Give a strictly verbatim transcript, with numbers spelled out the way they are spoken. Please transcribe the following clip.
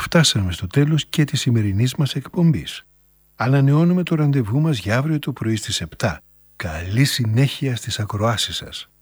φτάσαμε στο τέλος και της σημερινής μας εκπομπής. Ανανεώνουμε το ραντεβού μας για αύριο το πρωί στις επτά. Καλή συνέχεια στις ακροάσεις σας.